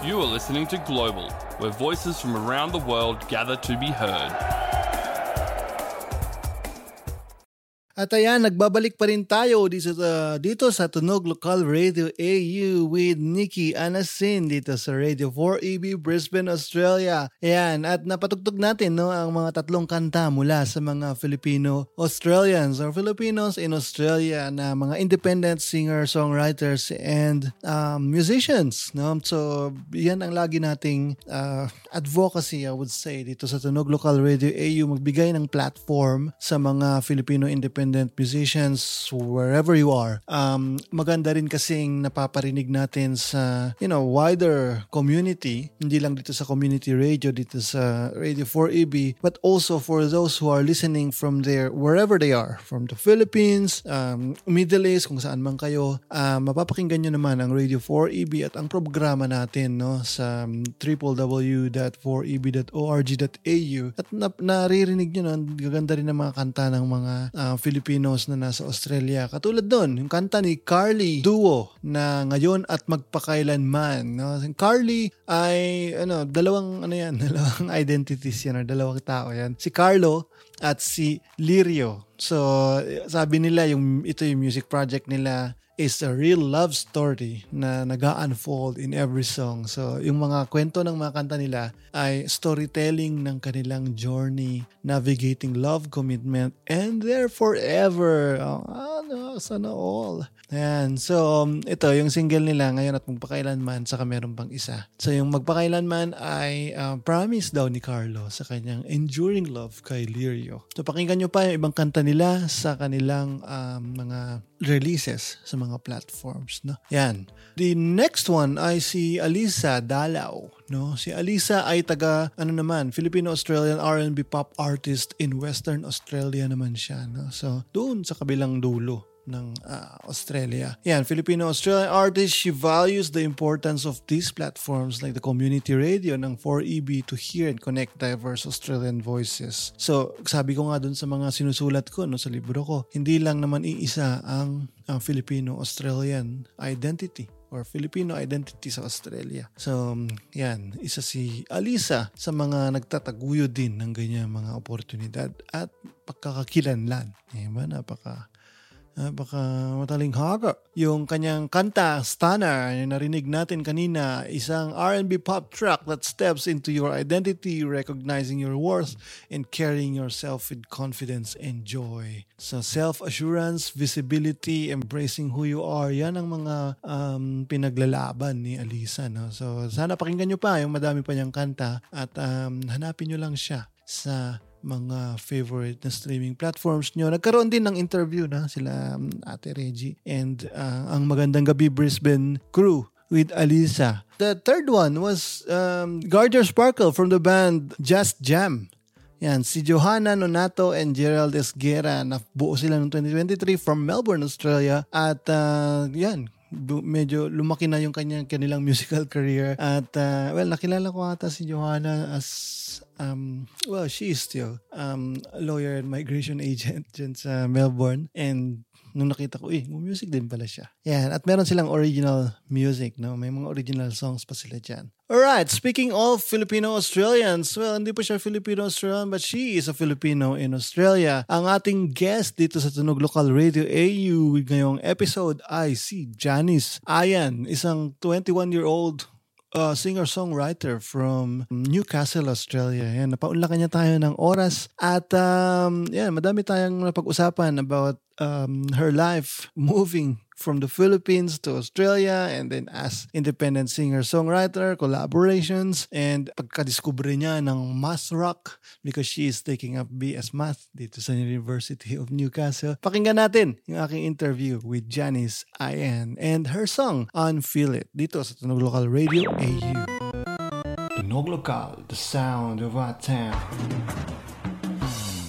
You are listening to Global, where voices from around the world gather to be heard. At ayan, nagbabalik pa rin tayo dito sa Tunog Lokal Radio AU with Nikki Anasin dito sa Radio 4EB Brisbane, Australia. Ayan, at napatugtog natin ang mga tatlong kanta mula sa mga Filipino-Australians or Filipinos in Australia na mga independent singer-songwriters and musicians. No? So, yan ang lagi nating advocacy, I would say, dito sa Tunog Lokal Radio AU, magbigay ng platform sa mga Filipino independent musicians wherever you are. Maganda rin kasing napaparinig natin sa wider community, hindi lang dito sa community radio, dito sa Radio 4EB, but also for those who are listening from there, wherever they are, from the Philippines, Middle East, kung saan man kayo, mapapakinggan nyo naman ang Radio 4EB at ang programa natin sa www.4eb.org.au at naririnig nyo na gaganda rin ng mga kanta ng mga Filipinos na nasa Australia. Katulad doon, yung kanta ni Carly Duo na Ngayon at Magpakailanman. No? Carly ay dalawang identities yan or dalawang tao yan. Si Carlo at si Lirio. So, sabi nila ito yung music project nila is a real love story na nag-unfold in every song. So, yung mga kwento ng mga kanta nila ay storytelling ng kanilang journey, navigating love, commitment, and there forever. Sana all. Ayan. So, ito, yung single nila, Ngayon at Magpakailanman, saka meron pang isa. So, yung Magpakailanman ay promise daw ni Carlo sa kanyang enduring love kay Lirio. So, pakinggan nyo pa yung ibang kanta nila sa kanilang mga releases sa mga platforms. No? Yan. The next one ay si Alisa Dalao. No? Si Alisa ay Filipino-Australian R&B pop artist in Western Australia naman siya. No? So, doon sa kabilang dulo ng Australia. Yan, Filipino-Australian artist, she values the importance of these platforms like the community radio ng 4EB to hear and connect diverse Australian voices. So, sabi ko nga dun sa mga sinusulat ko sa libro ko, hindi lang naman iisa ang Filipino-Australian identity or Filipino identity sa Australia. So, yan, isa si Alisa sa mga nagtataguyod din ng ganyan mga oportunidad at pagkakakilanlan. Baka mataling haga. Yung kanyang kanta, Stunner, yung narinig natin kanina, isang R&B pop track that steps into your identity, recognizing your worth, and carrying yourself with confidence and joy. So, self-assurance, visibility, embracing who you are, yan ang mga pinaglalaban ni Alisa. No? So, sana pakinggan nyo pa yung madami pa niyang kanta at hanapin nyo lang siya sa mga favorite na streaming platforms nyo. Nagkaroon din ng interview na sila Ate Reggie and ang Magandang Gabi Brisbane crew with Alisa. The third one was Guard Your Sparkle from the band Just Jam. Yan, si Johanna Nonato and Gerald Esguera, nabuo sila noong 2023 from Melbourne, Australia. At medyo lumaki na yung kanilang musical career. At nakilala ko ata si Johanna as she is still a lawyer and migration agent dyan sa Melbourne. And nung nakita ko, music din pala siya. Yan, at meron silang original music, no? May mga original songs pa sila dyan. Alright, speaking of Filipino-Australians, hindi pa siya Filipino-Australian but she is a Filipino in Australia. Ang ating guest dito sa Tunog Lokal Radio AU ngayong episode ay si Janice Ayan, isang 21-year-old singer-songwriter from Newcastle, Australia. Yan, napaunlakan niya tayo ng oras at madami tayong napag-usapan about her life moving from the Philippines to Australia and then as independent singer-songwriter, collaborations, and pagkadiskubre niya ng math rock because she is taking up BS Math dito sa University of Newcastle. Pakinggan natin yung aking interview with Janice Ayan and her song Unfeel It dito sa Tunog Lokal Radio AU. Tunog Lokal, the sound of our town.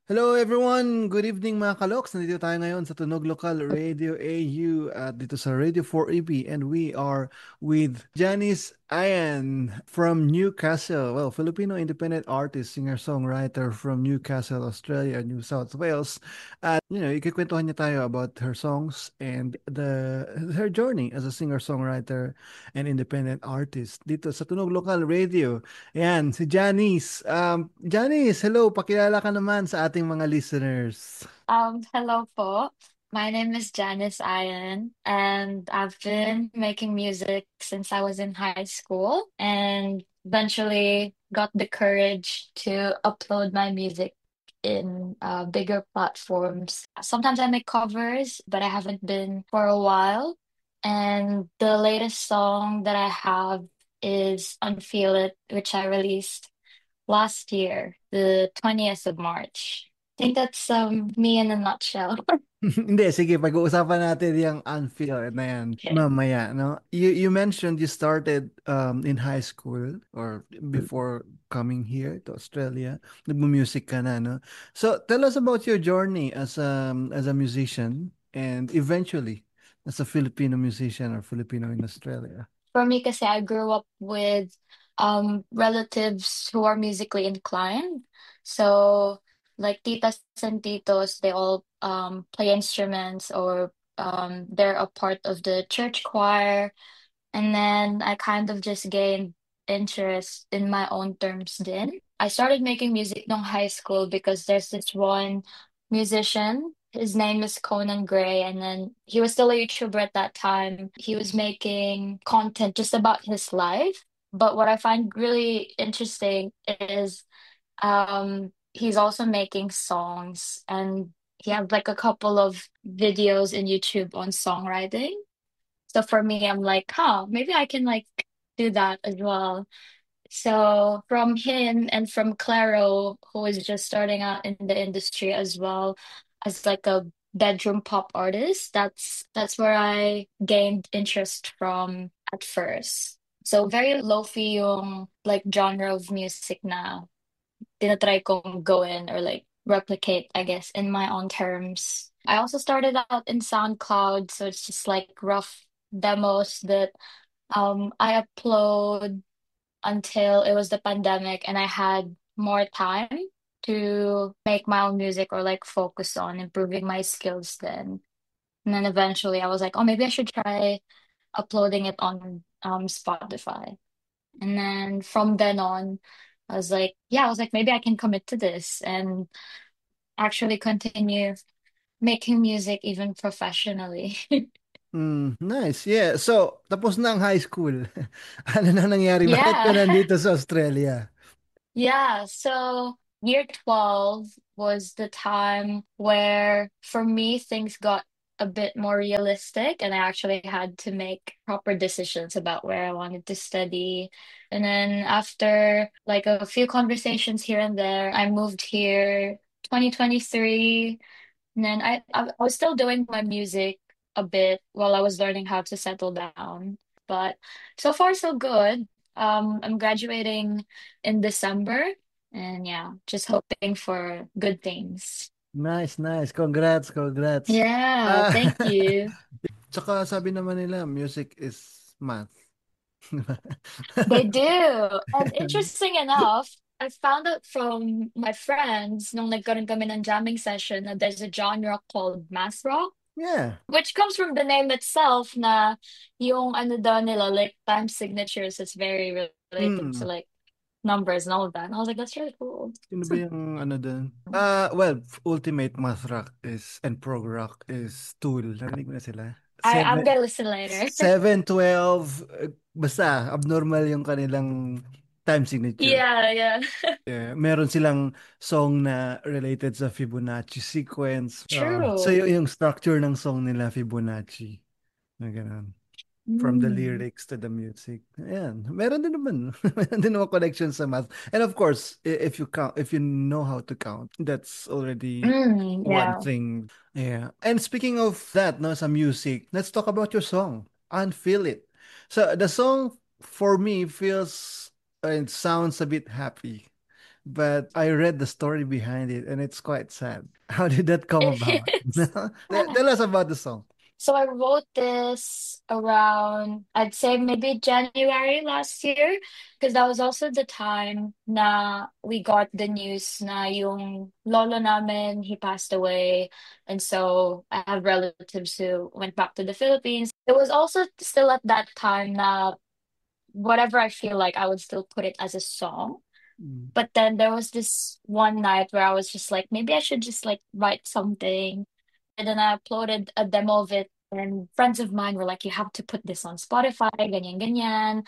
Hello everyone! Good evening mga kaloks! Nandito tayo ngayon sa Tunog Lokal Radio AU at dito sa Radio 4EB and we are with Janice Ayan from Newcastle. Well, Filipino independent artist, singer-songwriter from Newcastle, Australia, New South Wales. At, ikikwentuhan niya tayo about her songs and her journey as a singer-songwriter and independent artist dito sa Tunog Lokal Radio. Ayan, si Janice. Janice, hello. Pakilala ka naman sa ating mga listeners. Hello po. My name is Janice Iron, and I've been making music since I was in high school and eventually got the courage to upload my music in bigger platforms. Sometimes I make covers, but I haven't been for a while. And the latest song that I have is Unfeel It, which I released last year, the 20th of March. I think that's me in a nutshell. Hindi, sige, pag-uusapan natin yung unfeel na yan Okay. mamaya, no? You mentioned you started in high school or before coming here to Australia. Nagmu-music ka na, no? So, tell us about your journey as a musician and eventually as a Filipino musician or Filipino in Australia. For me, kasi I grew up with relatives who are musically inclined. So, like titas and titos, they all play instruments or they're a part of the church choir. And then I kind of just gained interest in my own terms then. I started making music in high school because there's this one musician. His name is Conan Gray, and then he was still a YouTuber at that time. He was making content just about his life. But what I find really interesting is he's also making songs and he has like a couple of videos in YouTube on songwriting. So for me, I'm like, huh, maybe I can like do that as well. So from him and from Claro, who is just starting out in the industry as well as like a bedroom pop artist, that's where I gained interest from at first. So very lo-fi yung like genre of music na tinatry kong gawin or like replicate, I guess, in my own terms. I also started out in SoundCloud, so it's just like rough demos that I upload until it was the pandemic and I had more time to make my own music or like focus on improving my skills then. And then eventually I was like, oh, maybe I should try uploading it on Spotify. And then from then on, I was like, maybe I can commit to this and actually continue making music even professionally. Nice. Yeah. So, tapos na ang high school. Ano na nangyari? Bakit ka Yeah. nandito sa Australia? Yeah, so year 12 was the time where, for me, things got a bit more realistic, and I actually had to make proper decisions about where I wanted to study. And then, after like a few conversations here and there, I moved here 2023. And then I was still doing my music a bit while I was learning how to settle down. But so far, so good. I'm graduating in December, and yeah, just hoping for good things. Nice, nice. Congrats, congrats. Yeah, Ah, thank you. tsaka sabi naman nila, music is math. They do. And interesting enough, I found out from my friends nung nagkaroon kami ng jamming session that there's a genre called math rock, Yeah. which comes from the name itself na yung ano daw nila, like time signatures is very related to Mm. like numbers and all of that. And I was like, that's really cool. Sino ba yung ano dun? Well, Ultimate Math Rock is and Prog Rock is Tool. Narinig mo na sila? I'm Seven, gonna listen later. 712, basta abnormal yung kanilang time signature. Yeah, yeah. Meron silang song na related sa Fibonacci sequence. So True. yung structure ng song nila Fibonacci. Na ganun. From the Mm. lyrics to the music. Ayan. Meron din naman. Meron din naman connection sa math. And of course, if you count, if you know how to count, that's already one Yeah. thing. Yeah. And speaking of that, no, sa music, let's talk about your song, Unfeel It. So the song for me feels, it sounds a bit happy. but I read the story behind it and it's quite sad. How did that come about? It is. Tell us about the song. So I wrote this around, I'd say maybe January last year, because that was also the time na we got the news na yung lolo namin, he passed away. And so I have relatives who went back to the Philippines. It was also still at that time na whatever I feel like, I would still put it as a song. Mm. But then there was this one night where I was just like, maybe I should just like write something. And then I uploaded a demo of it, and friends of mine were like, you have to put this on Spotify, ganyan, ganyan.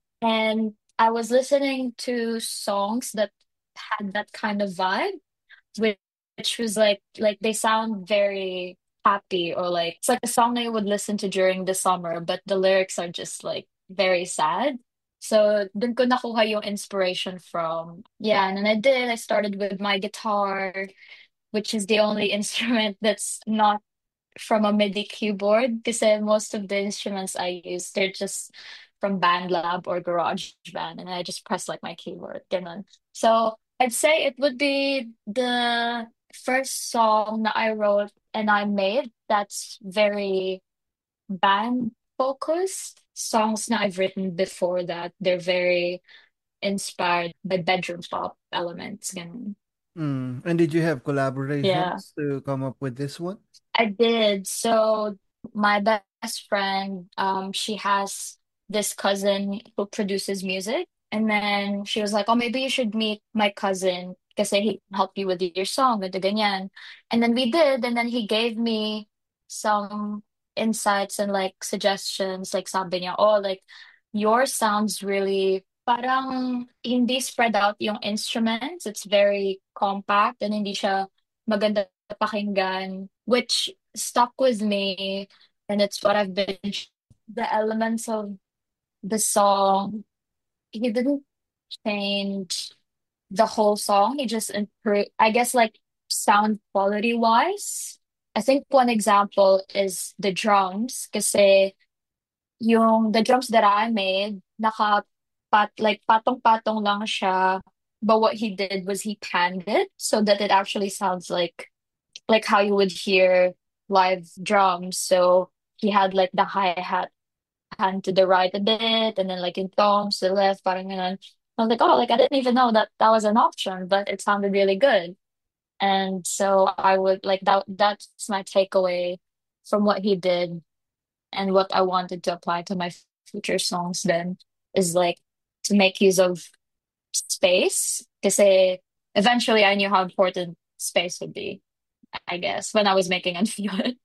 And I was listening to songs that had that kind of vibe, which, which was like they sound very happy, or like it's like a song that you would listen to during the summer, but the lyrics are just like very sad. So dun ko nakuha yung inspiration from. Yeah, and then I started with my guitar, which is the only instrument that's not from a MIDI keyboard, kasi most of the instruments I use, they're just from BandLab or GarageBand, and I just press like my keyboard. Ganun. So I'd say it would be the first song that I wrote and I made that's very band focused. Songs that I've written before that, they're very inspired by bedroom pop elements. Ganun. Mm. And did you have Yeah. collaborations to come up with this one? I did. So my best friend, she has this cousin who produces music. And then she was like, oh, maybe you should meet my cousin because he can help you with your song, ganito, ganyan. And then we did. And then he gave me some insights and like suggestions. Like sabi niya, oh, like your sounds really parang hindi spread out yung instruments. It's very compact and hindi siya maganda pakinggan, which stuck with me, and it's what I've been. The elements of the song, he didn't change the whole song. He just improved, I guess, like sound quality wise. I think one example is the drums, kasi yung the drums that I made, like patong-patong lang siya. But what he did was he panned it so that it actually sounds like how you would hear live drums. So he had like the hi-hat hand to the right a bit, and then like in tones to the left, parang ganun. I was like, oh, like I didn't even know that that was an option, but it sounded really good. And so I would like that's my takeaway from what he did, and what I wanted to apply to my future songs then is like to make use of space. Because eventually I knew how important space would be, I guess, when I was making Unfeel.